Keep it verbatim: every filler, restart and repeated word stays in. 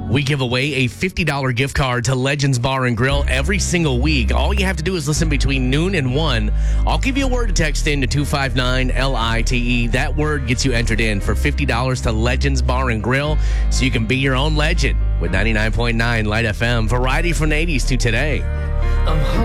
We give away a fifty dollars gift card to Legends Bar and Grill every single week. All you have to do is listen between noon and one. I'll give you a word to text in to two five nine L I T E. That word gets you entered in for fifty dollars to Legends Bar and Grill so you can be your own legend with ninety-nine point nine Light F M. Variety from the eighties to today. I'm home.